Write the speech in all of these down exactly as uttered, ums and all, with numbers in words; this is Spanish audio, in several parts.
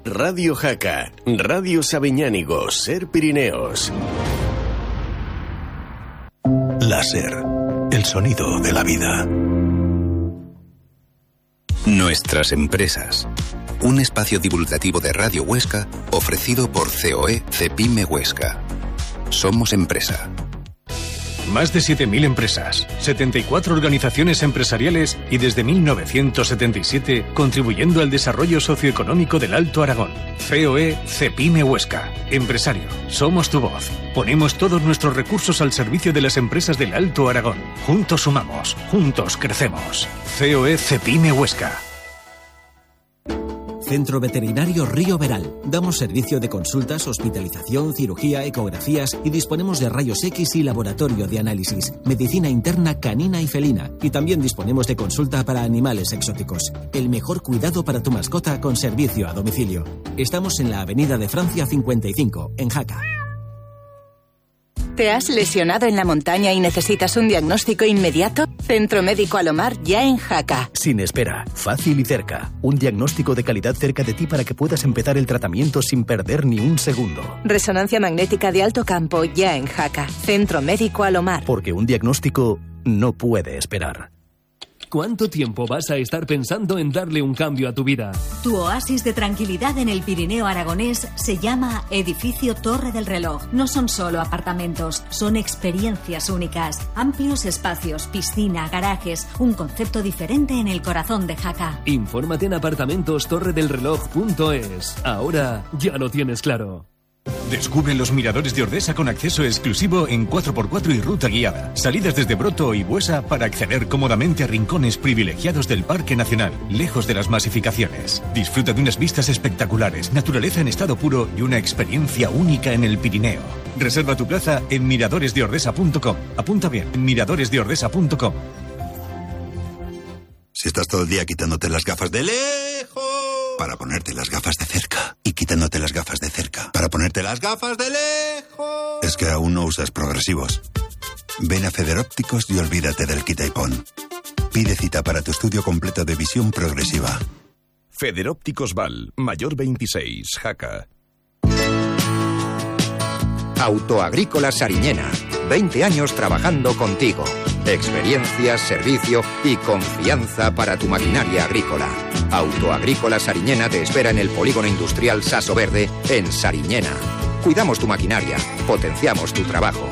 Radio Jaca, Radio Sabiñánigo, Ser Pirineos. Láser, el sonido de la vida. Nuestras empresas. Un espacio divulgativo de Radio Huesca ofrecido por C O E Cepime Huesca. Somos empresa. Más de siete mil empresas, setenta y cuatro organizaciones empresariales y desde mil novecientos setenta y siete contribuyendo al desarrollo socioeconómico del Alto Aragón. C O E Cepime Huesca. Empresario, somos tu voz. Ponemos todos nuestros recursos al servicio de las empresas del Alto Aragón. Juntos sumamos, juntos crecemos. C O E Cepime Huesca. Centro Veterinario Río Veral. Damos servicio de consultas, hospitalización, cirugía, ecografías y disponemos de rayos X y laboratorio de análisis, medicina interna canina y felina. Y también disponemos de consulta para animales exóticos. El mejor cuidado para tu mascota con servicio a domicilio. Estamos en la Avenida de Francia cincuenta y cinco, en Jaca. ¿Te has lesionado en la montaña y necesitas un diagnóstico inmediato? Centro Médico Alomar, ya en Jaca. Sin espera, fácil y cerca. Un diagnóstico de calidad cerca de ti para que puedas empezar el tratamiento sin perder ni un segundo. Resonancia magnética de alto campo, ya en Jaca. Centro Médico Alomar. Porque un diagnóstico no puede esperar. ¿Cuánto tiempo vas a estar pensando en darle un cambio a tu vida? Tu oasis de tranquilidad en el Pirineo aragonés se llama Edificio Torre del Reloj. No son solo apartamentos, son experiencias únicas. Amplios espacios, piscina, garajes, un concepto diferente en el corazón de Jaca. Infórmate en apartamentos torre del reloj punto es. Ahora ya lo tienes claro. Descubre los miradores de Ordesa con acceso exclusivo en cuatro por cuatro y ruta guiada. Salidas desde Broto y Buesa para acceder cómodamente a rincones privilegiados del Parque Nacional, lejos de las masificaciones. Disfruta de unas vistas espectaculares, naturaleza en estado puro y una experiencia única en el Pirineo. Reserva tu plaza en miradores de ordesa punto com. Apunta bien, miradores de ordesa punto com. Si estás todo el día quitándote las gafas de lejos para ponerte las gafas de cerca y quitándote las gafas de cerca para ponerte las gafas de lejos, es que aún no usas progresivos. Ven a Federópticos y olvídate del quita y pon. Pide cita para tu estudio completo de visión progresiva. Federópticos Val, Mayor veintiséis, Jaca. Autoagrícola Sariñena. veinte años trabajando contigo. Experiencia, servicio y confianza para tu maquinaria agrícola. Autoagrícola Sariñena te espera en el Polígono Industrial Saso Verde, en Sariñena. Cuidamos tu maquinaria, potenciamos tu trabajo.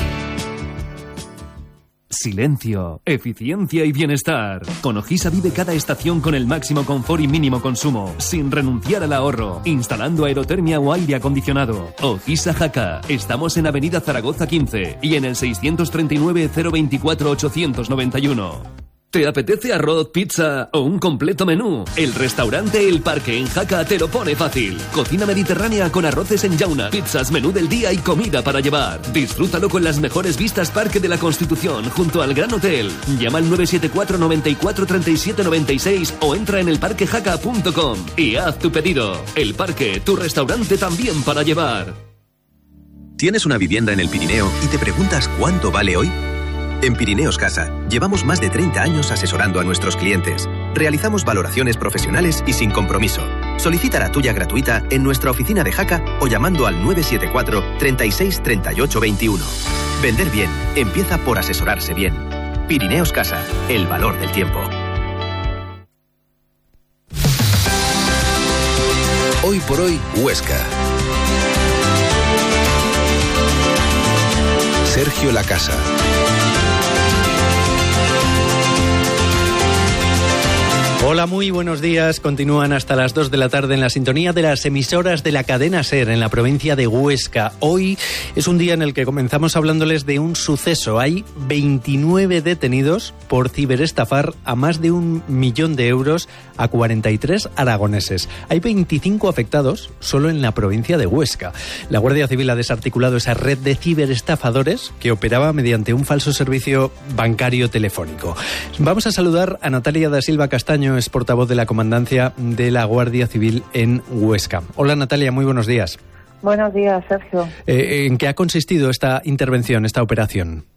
Silencio, eficiencia y bienestar. Con Ojisa vive cada estación con el máximo confort y mínimo consumo, sin renunciar al ahorro, instalando aerotermia o aire acondicionado. Ojisa Jaca. Estamos en Avenida Zaragoza quince y en el seiscientos treinta y nueve, cero veinticuatro, ochocientos noventa y uno. ¿Te apetece arroz, pizza o un completo menú? El restaurante El Parque en Jaca te lo pone fácil. Cocina mediterránea con arroces en llauna, pizzas, menú del día y comida para llevar. Disfrútalo con las mejores vistas Parque de la Constitución junto al Gran Hotel. Llama al nueve siete cuatro, noventa y cuatro, treinta y siete noventa y seis o entra en elparquejaca punto com y haz tu pedido. El Parque, tu restaurante también para llevar. ¿Tienes una vivienda en el Pirineo y te preguntas cuánto vale hoy? En Pirineos Casa llevamos más de treinta años asesorando a nuestros clientes. Realizamos valoraciones profesionales y sin compromiso. Solicita la tuya gratuita en nuestra oficina de Jaca o llamando al nueve siete cuatro, treinta y seis, treinta y ocho veintiuno. Vender bien empieza por asesorarse bien. Pirineos Casa, el valor del tiempo. Hoy por hoy, Huesca. Sergio Lacasa. Hola, muy buenos días. Continúan hasta las dos de la tarde en la sintonía de las emisoras de la cadena SER en la provincia de Huesca. Hoy es un día en el que comenzamos hablándoles de un suceso. Hay veintinueve detenidos por ciberestafar a más de un millón de euros a cuarenta y tres aragoneses. Hay veinticinco afectados solo en la provincia de Huesca. La Guardia Civil ha desarticulado esa red de ciberestafadores que operaba mediante un falso servicio bancario telefónico. Vamos a saludar a Natalia da Silva Castaño, es portavoz de la Comandancia de la Guardia Civil en Huesca. Hola Natalia, muy buenos días. Buenos días, Sergio. Eh, ¿En qué ha consistido esta intervención, esta operación?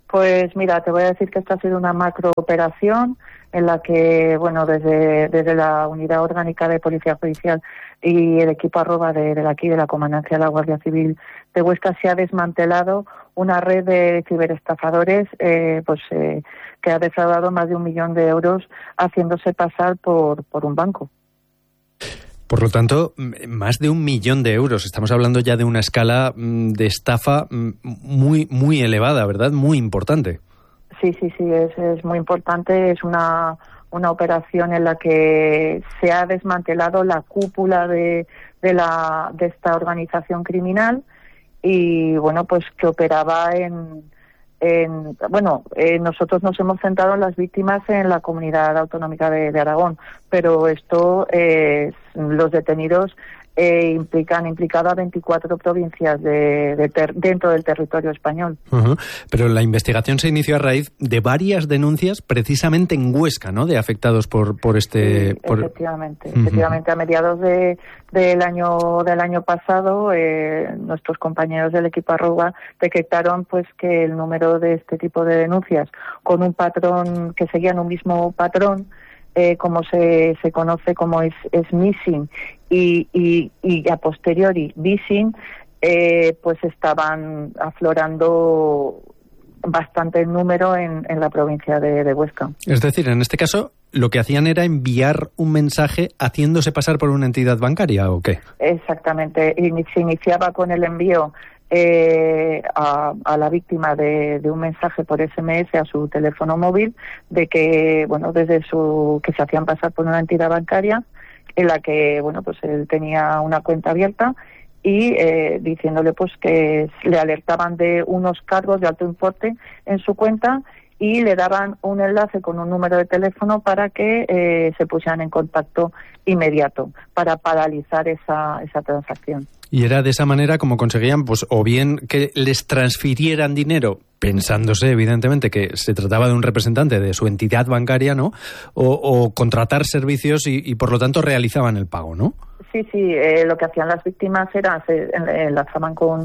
Pues mira, te voy a decir que esta ha sido una macrooperación en la que, bueno, desde, desde la Unidad Orgánica de Policía Judicial y el equipo arroba de, de aquí, de la Comandancia de la Guardia Civil de Huesca, se ha desmantelado una red de ciberestafadores eh, pues eh, que ha defraudado más de un millón de euros haciéndose pasar por, por un banco. Por lo tanto, más de un millón de euros. Estamos hablando ya de una escala de estafa muy, muy elevada, ¿verdad? Muy importante. Sí, sí, sí, es, es muy importante. Es una, una operación en la que se ha desmantelado la cúpula de, de, la, de esta organización criminal y, bueno, pues que operaba en... En, bueno, eh, nosotros nos hemos centrado en las víctimas en la Comunidad Autonómica de, de Aragón, pero esto, eh, los detenidos eh, implican implicado a veinticuatro provincias de, de ter, dentro del territorio español. Uh-huh. Pero la investigación se inició a raíz de varias denuncias precisamente en Huesca, ¿no?, de afectados por por este... Sí, por... efectivamente, uh-huh. efectivamente. A mediados de, del año del año pasado, eh, nuestros compañeros del equipo arroba detectaron pues que el número de este tipo de denuncias con un patrón, que seguían un mismo patrón, Eh, como se, se conoce como es, es missing y, y, y a posteriori missing, eh, pues estaban aflorando bastante número en, en la provincia de, de Huesca. Es decir, en este caso, lo que hacían era enviar un mensaje haciéndose pasar por una entidad bancaria, ¿o qué? Exactamente. Y se iniciaba con el envío Eh, a, a la víctima de, de un mensaje por ese eme ese a su teléfono móvil de que, bueno, desde su que se hacían pasar por una entidad bancaria en la que, bueno, pues él tenía una cuenta abierta y eh, diciéndole pues que le alertaban de unos cargos de alto importe en su cuenta y le daban un enlace con un número de teléfono para que eh, se pusieran en contacto inmediato para paralizar esa, esa transacción. Y era de esa manera como conseguían, pues, o bien que les transfirieran dinero, pensándose, evidentemente, que se trataba de un representante de su entidad bancaria, ¿no? O, o contratar servicios y, y, por lo tanto, realizaban el pago, ¿no? Sí, sí. Eh, lo que hacían las víctimas era, se enlazaban con,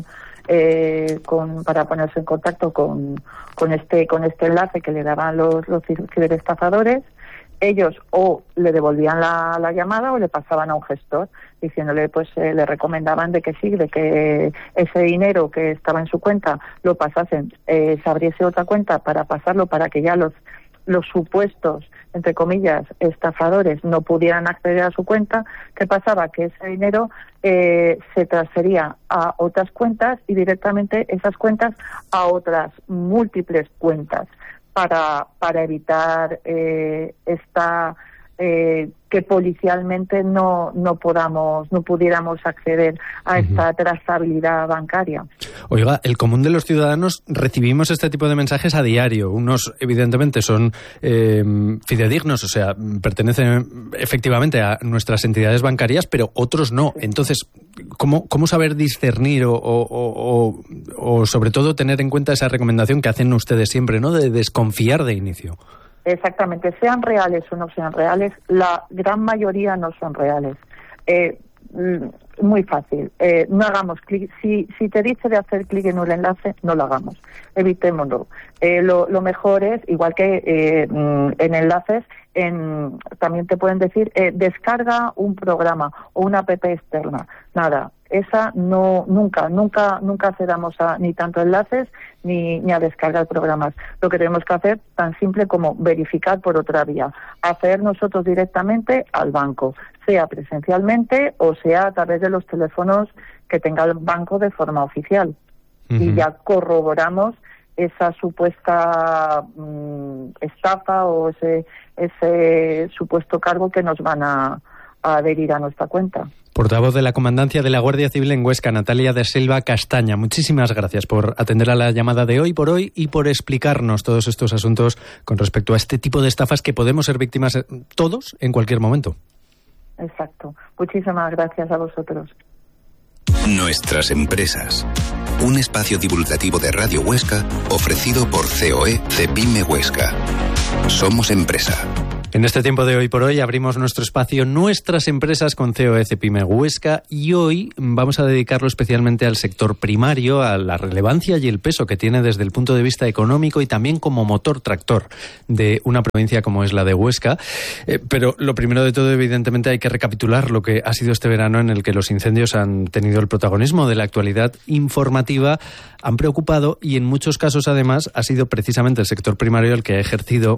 eh, con, para ponerse en contacto con, con este, con este enlace que le daban los, los ciberestafadores. Ellos o le devolvían la, la llamada o le pasaban a un gestor diciéndole, pues eh, le recomendaban de que sí, de que ese dinero que estaba en su cuenta lo pasasen, eh, se abriese otra cuenta para pasarlo para que ya los los supuestos, entre comillas, estafadores no pudieran acceder a su cuenta. ¿Qué pasaba? Que ese dinero eh, se transfería a otras cuentas y directamente esas cuentas a otras múltiples cuentas. Para, para evitar eh, esta eh, que policialmente no no podamos no pudiéramos acceder a esta uh-huh. trazabilidad bancaria. Oiga, el común de los ciudadanos recibimos este tipo de mensajes a diario. Unos evidentemente son eh, fidedignos, o sea, pertenecen efectivamente a nuestras entidades bancarias, pero otros no. Entonces, ¿cómo, cómo saber discernir o, o, o, o sobre todo tener en cuenta esa recomendación que hacen ustedes siempre, ¿no?, de desconfiar de inicio? Exactamente, sean reales o no sean reales, la gran mayoría no son reales. Eh, muy fácil, eh, no hagamos clic. Si, si te dice de hacer clic en un enlace, no lo hagamos, evitémoslo. Eh, lo, lo mejor es, igual que eh, en enlaces, en, también te pueden decir, eh, descarga un programa o una app externa. Nada, esa no, nunca, nunca, nunca accedamos a ni tanto enlaces ni, ni a descargar programas. Lo que tenemos que hacer, tan simple como verificar por otra vía, acceder nosotros directamente al banco, sea presencialmente o sea a través de los teléfonos que tenga el banco de forma oficial. Uh-huh. Y ya corroboramos esa supuesta mmm, estafa o ese, ese supuesto cargo que nos van a, a adherir a nuestra cuenta. Portavoz de la Comandancia de la Guardia Civil en Huesca, Natalia de Silva Castaña. Muchísimas gracias por atender a la llamada de hoy por hoy y por explicarnos todos estos asuntos con respecto a este tipo de estafas que podemos ser víctimas todos en cualquier momento. Exacto. Muchísimas gracias a vosotros. Nuestras empresas. Un espacio divulgativo de Radio Huesca ofrecido por C O E Cepime Huesca. Somos empresa. En este tiempo de Hoy por Hoy abrimos nuestro espacio Nuestras Empresas con C O E Cepime Huesca y hoy vamos a dedicarlo especialmente al sector primario, a la relevancia y el peso que tiene desde el punto de vista económico y también como motor tractor de una provincia como es la de Huesca. Eh, pero lo primero de todo, evidentemente, hay que recapitular lo que ha sido este verano en el que los incendios han tenido el protagonismo de la actualidad informativa, han preocupado y en muchos casos además ha sido precisamente el sector primario el que ha ejercido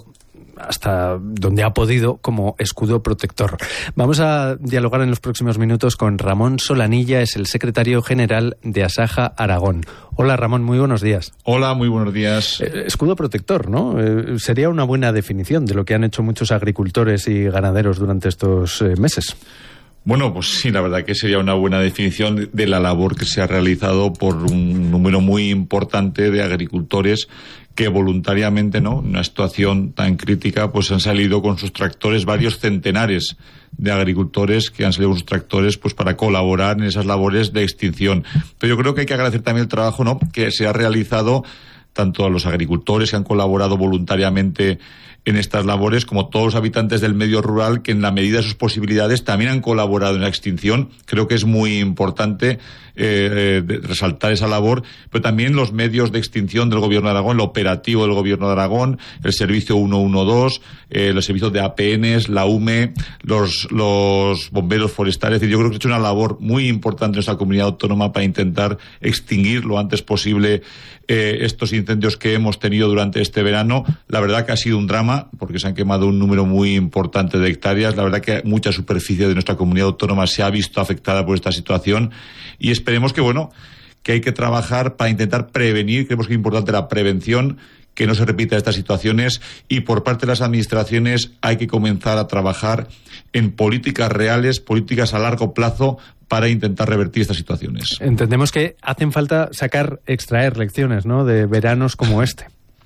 hasta donde ha podido como escudo protector. Vamos a dialogar en los próximos minutos con Ramón Solanilla, es el secretario general de Asaja Aragón. Hola Ramón, muy buenos días. Hola, muy buenos días. Eh, escudo protector, ¿no? Eh, sería una buena definición de lo que han hecho muchos agricultores y ganaderos durante estos eh, meses. Bueno, pues sí, la verdad que sería una buena definición de la labor que se ha realizado por un número muy importante de agricultores que voluntariamente, ¿no?, en una situación tan crítica, pues han salido con sus tractores, varios centenares de agricultores que han salido con sus tractores pues para colaborar en esas labores de extinción. Pero yo creo que hay que agradecer también el trabajo, ¿no?, que se ha realizado tanto a los agricultores que han colaborado voluntariamente en estas labores, como todos los habitantes del medio rural que en la medida de sus posibilidades también han colaborado en la extinción. Creo que es muy importante eh, eh, resaltar esa labor, pero también los medios de extinción del Gobierno de Aragón, el operativo del Gobierno de Aragón, el servicio ciento doce, eh, los servicios de A P Ns, la U M E, los, los bomberos forestales. Es decir, yo creo que se ha hecho una labor muy importante en nuestra comunidad autónoma para intentar extinguir lo antes posible eh, estos incendios que hemos tenido durante este verano. La verdad que ha sido un drama, porque se han quemado un número muy importante de hectáreas. La verdad que mucha superficie de nuestra comunidad autónoma se ha visto afectada por esta situación y esperemos que, bueno, que hay que trabajar para intentar prevenir. Creemos que es importante la prevención, que no se repita estas situaciones, y por parte de las administraciones hay que comenzar a trabajar en políticas reales, políticas a largo plazo, para intentar revertir estas situaciones. Entendemos que hacen falta sacar, extraer lecciones, ¿no?, de veranos como este.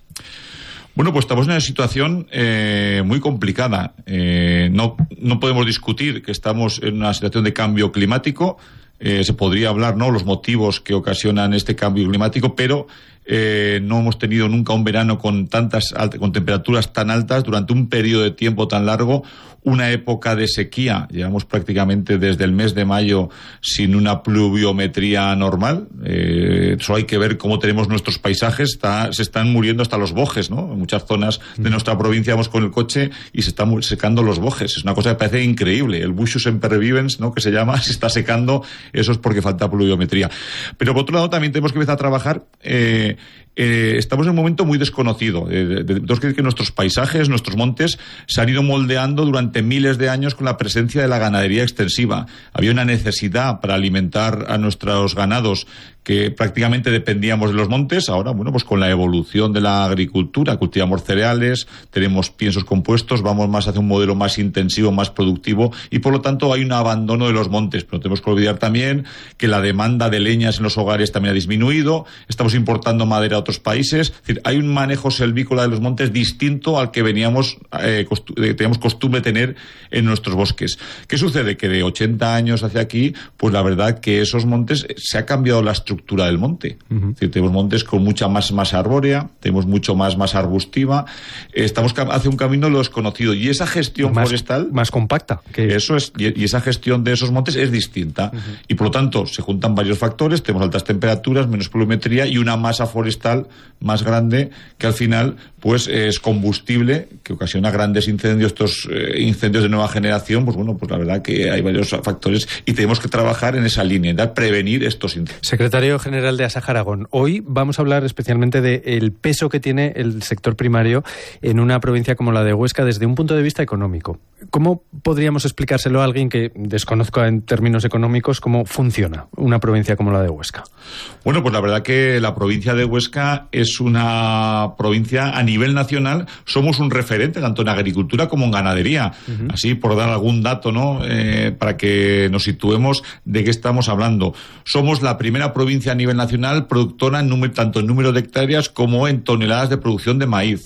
Bueno, pues estamos en una situación eh, muy complicada. Eh, no, no podemos discutir que estamos en una situación de cambio climático. Eh, se podría hablar, ¿no?, los motivos que ocasionan este cambio climático, pero eh, no hemos tenido nunca un verano con tantas con temperaturas tan altas durante un periodo de tiempo tan largo, una época de sequía. Llevamos prácticamente desde el mes de mayo sin una pluviometría normal. Eh, solo hay que ver cómo tenemos nuestros paisajes. Está, se están muriendo hasta los bojes, ¿no? En muchas zonas de nuestra provincia vamos con el coche y se están secando los bojes. Es una cosa que parece increíble. El Buxus Sempervivens, ¿no?, que se llama, se está secando. Eso es porque falta pluviometría. Pero por otro lado también tenemos que empezar a trabajar. Eh, Eh, estamos en un momento muy desconocido. Eh, Tenemos que decir que nuestros paisajes, nuestros montes, se han ido moldeando durante miles de años con la presencia de la ganadería extensiva. Había una necesidad para alimentar a nuestros ganados que prácticamente dependíamos de los montes. Ahora, bueno, pues con la evolución de la agricultura, cultivamos cereales, tenemos piensos compuestos, vamos más hacia un modelo más intensivo, más productivo, y por lo tanto hay un abandono de los montes. Pero tenemos que olvidar también que la demanda de leñas en los hogares también ha disminuido, estamos importando madera a otros países. Es decir, hay un manejo selvícola de los montes distinto al que veníamos eh, costu- teníamos costumbre tener en nuestros bosques. ¿Qué sucede? Que de ochenta años hacia aquí, pues la verdad que esos montes, se ha cambiado la estructura del monte. Uh-huh. Es decir, tenemos montes con mucha más masa arbórea, tenemos mucho más masa arbustiva, eh, estamos hacia un camino de lo desconocido, y esa gestión más, forestal más compacta. Que... Eso es, y, y esa gestión de esos montes es distinta. Uh-huh. Y por lo tanto se juntan varios factores, tenemos altas temperaturas, menos pluviometría y una masa forestal más grande que al final pues es combustible que ocasiona grandes incendios. Estos eh, incendios de nueva generación, pues bueno, pues la verdad que hay varios factores y tenemos que trabajar en esa línea, intentar prevenir estos incendios. Secretario General de Asaja Aragón, hoy vamos a hablar especialmente del peso que tiene el sector primario en una provincia como la de Huesca desde un punto de vista económico. ¿Cómo podríamos explicárselo a alguien que desconozca en términos económicos cómo funciona una provincia como la de Huesca? Bueno, pues la verdad que la provincia de Huesca es una provincia a nivel nacional, somos un referente tanto en agricultura como en ganadería. Uh-huh. Así, por dar algún dato, ¿no?, eh, para que nos situemos de qué estamos hablando. Somos la primera provincia a nivel nacional productora en número, tanto en número de hectáreas como en toneladas de producción de maíz. Es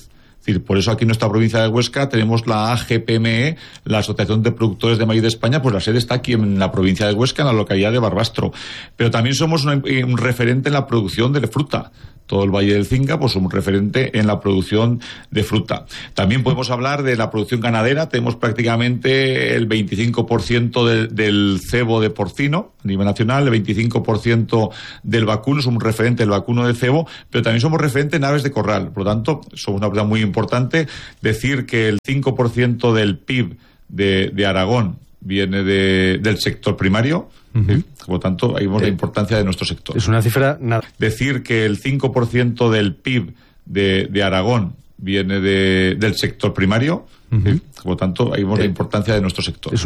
Es decir, por eso aquí en nuestra provincia de Huesca tenemos la A G P M E, la Asociación de Productores de Maíz de España, pues la sede está aquí en la provincia de Huesca, en la localidad de Barbastro. Pero también somos una, un referente en la producción de fruta. Todo el Valle del Cinca, pues somos referente en la producción de fruta. También podemos hablar de la producción ganadera. Tenemos prácticamente el veinticinco por ciento de, del cebo de porcino a nivel nacional, el veinticinco por ciento del vacuno, somos referente del vacuno de cebo, pero también somos referente en aves de corral. Por lo tanto, somos una verdad muy importante decir que el cinco por ciento del P I B de, de Aragón viene de, del sector primario. Uh-huh. Por lo tanto, ahí vemos eh, la importancia de nuestro sector. Es una cifra nada. Decir que el cinco por ciento del P I B de, de Aragón viene de, del sector primario. Uh-huh. Por lo tanto, ahí vemos eh, la importancia de nuestro sector.